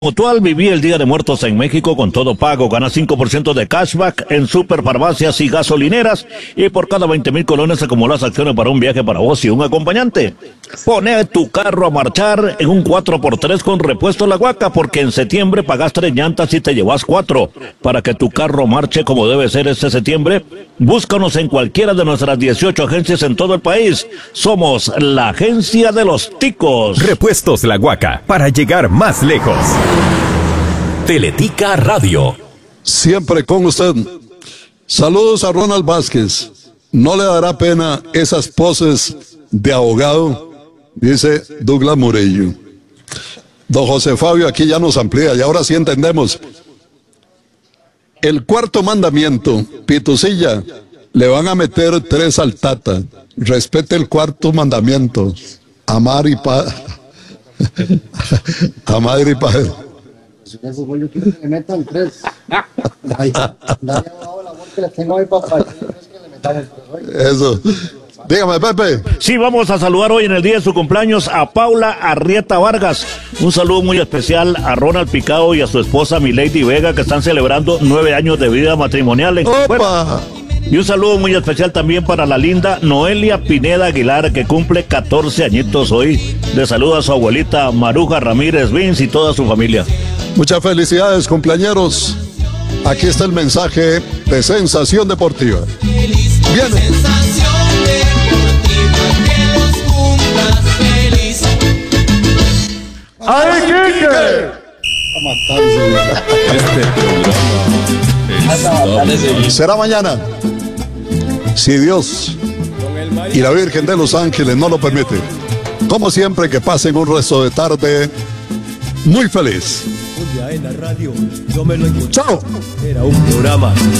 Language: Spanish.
Mutual, viví el Día de Muertos en México con todo pago. Gana 5% de cashback en superfarmacias y gasolineras. Y por cada 20,000 colones acumulas acciones para un viaje para vos y un acompañante. Pone tu carro a marchar en un 4x3 con repuesto La Huaca, porque en septiembre pagas 3 llantas y te llevas 4. Para que tu carro marche como debe ser este septiembre, búscanos en cualquiera de nuestras 18 agencias en todo el país. Somos la agencia de los ticos. Repuestos La Huaca, para llegar más lejos. Teletica Radio. Siempre con usted. Saludos a Ronald Vázquez. No le dará pena esas poses de abogado, dice Douglas Murillo. Don José Fabio aquí ya nos amplía y ahora sí entendemos. El cuarto mandamiento, Pitucilla, le van a meter 3 al Tata. Respete el cuarto mandamiento. Amar y amar y padre. Eso fue yo quiero que le metan 3. Nadie ha dado el amor que le tengo a mi papá. Eso. Dígame, Pepe. Sí, vamos a saludar hoy en el día de su cumpleaños a Paula Arrieta Vargas. Un saludo muy especial a Ronald Picado y a su esposa Milady Vega, que están celebrando 9 años de vida matrimonial en ¡Opa! Y un saludo muy especial también para la linda Noelia Pineda Aguilar, que cumple 14 añitos hoy. Le saluda a su abuelita Maruja Ramírez Vince y toda su familia. Muchas felicidades, cumpleañeros. Aquí está el mensaje de Sensación Deportiva. Viene. Sensación Deportiva, que los cumplas feliz. ¡Ay, Quique! Será mañana, si Dios y la Virgen de los Ángeles no lo permite. Como siempre, que pasen un resto de tarde muy feliz. Un día en la radio yo me lo encontré. Chao. Era un programa